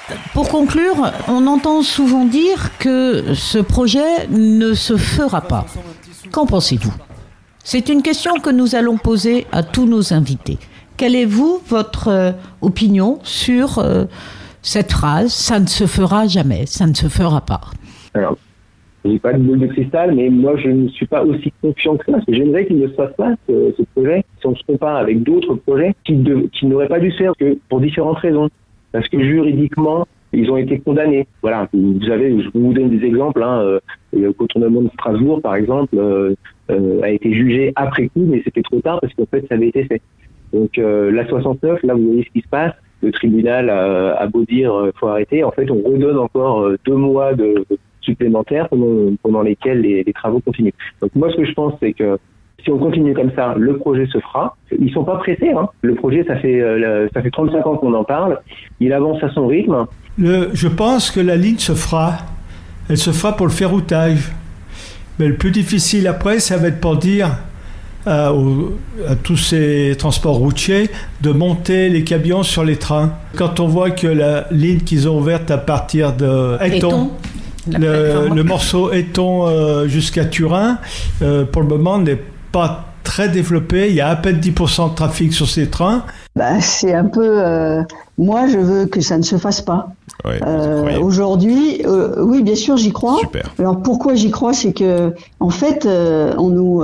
Pour conclure, on entend souvent dire que ce projet ne se fera pas. Qu'en pensez-vous ? C'est une question que nous allons poser à tous nos invités. Quelle est, votre opinion sur cette phrase « ça ne se fera jamais, ça ne se fera pas ». Alors, je n'ai pas de boule de cristal, mais moi je ne suis pas aussi confiant que ça. Parce que j'aimerais qu'il ne se fasse pas, ce projet, si on se compare avec d'autres projets qui n'auraient pas dû se faire pour différentes raisons. Parce que juridiquement, ils ont été condamnés. Voilà, vous savez, je vous donne des exemples. Le contournement de Strasbourg, par exemple, a été jugé après coup, mais c'était trop tard parce qu'en fait, ça avait été fait. Donc la 69, là, vous voyez ce qui se passe. Le tribunal a beau dire faut arrêter. En fait, on redonne encore 2 mois supplémentaires pendant lesquels les travaux continuent. Donc moi, ce que je pense, c'est que si on continue comme ça, le projet se fera. Ils sont pas pressés. Le projet, ça fait 35 ans qu'on en parle. Il avance à son rythme. Je pense que la ligne se fera. Elle se fera pour le ferroutage. Mais le plus difficile après, ça va être pour dire à tous ces transports routiers de monter les camions sur les trains. Quand on voit que la ligne qu'ils ont ouverte à partir de Éton, le morceau Éton jusqu'à Turin, pour le moment n'est pas très développé. Il y a à peine 10% de trafic sur ces trains. C'est un peu... moi, je veux que ça ne se fasse pas. Ouais, aujourd'hui, oui, bien sûr, j'y crois. Super. Alors, pourquoi j'y crois ? C'est que, en fait, on nous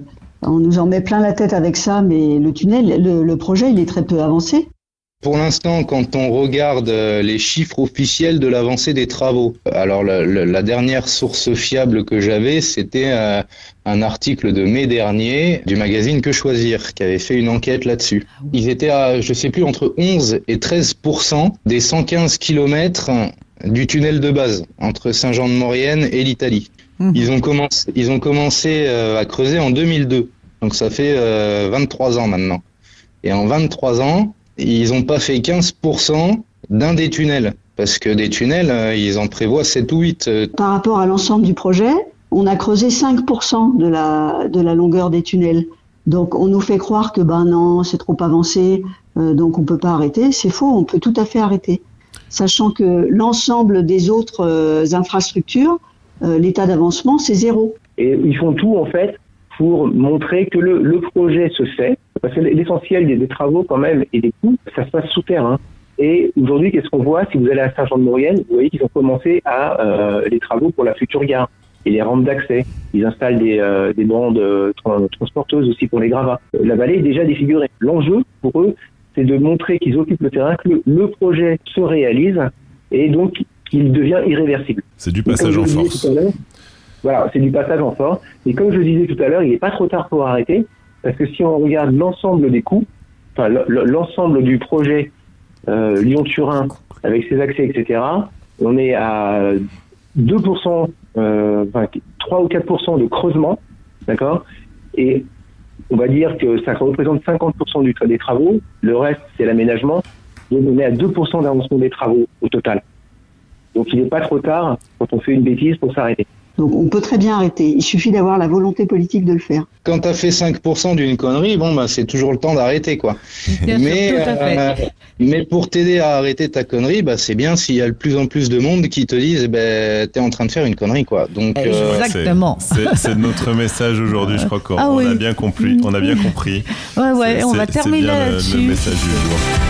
en met plein la tête avec ça, mais le tunnel, le projet, il est très peu avancé. Pour l'instant, quand on regarde les chiffres officiels de l'avancée des travaux, alors la dernière source fiable que j'avais, c'était un article de mai dernier du magazine Que Choisir, qui avait fait une enquête là-dessus. Ils étaient à, je sais plus, entre 11 et 13% des 115 kilomètres du tunnel de base, entre Saint-Jean-de-Maurienne et l'Italie. Ils ont commencé à creuser en 2002, donc ça fait 23 ans maintenant. Et en 23 ans, ils n'ont pas fait 15% d'un des tunnels, parce que des tunnels, ils en prévoient 7 ou 8. Par rapport à l'ensemble du projet, on a creusé 5% de la longueur des tunnels. Donc on nous fait croire que non, c'est trop avancé, donc on peut pas arrêter. C'est faux, on peut tout à fait arrêter. Sachant que l'ensemble des autres infrastructures, l'état d'avancement, c'est 0. Et ils font tout, en fait, pour montrer que le projet se fait. Parce que l'essentiel des travaux, quand même, et des coûts, ça se passe sous terre. Et aujourd'hui, qu'est-ce qu'on voit ? Si vous allez à Saint-Jean-de-Maurienne, vous voyez qu'ils ont commencé les travaux pour la future gare et les rampes d'accès. Ils installent des bandes transporteuses aussi pour les gravats. La vallée est déjà défigurée. L'enjeu, pour eux, c'est de montrer qu'ils occupent le terrain, que le projet se réalise et donc qu'il devient irréversible. C'est du passage en force. Voilà, c'est du passage en force. Et comme je le disais tout à l'heure, il n'est pas trop tard pour arrêter. Parce que si on regarde l'ensemble des coûts, l'ensemble du projet Lyon-Turin avec ses accès, etc., on est à 2%, 3 ou 4% de creusement, d'accord ? Et on va dire que ça représente 50% des travaux, le reste c'est l'aménagement, donc on est à 2% d'avancement des travaux au total. Donc il n'est pas trop tard quand on fait une bêtise pour s'arrêter. Donc on peut très bien arrêter, il suffit d'avoir la volonté politique de le faire. Quand tu as fait 5% d'une connerie, c'est toujours le temps d'arrêter, quoi. Mais pour t'aider à arrêter ta connerie, c'est bien s'il y a de plus en plus de monde qui te disent t'es en train de faire une connerie, quoi. Donc exactement. C'est notre message aujourd'hui, je crois qu'on a bien compris. On a bien compris. Ouais, on va terminer là-dessus. Le message du jour.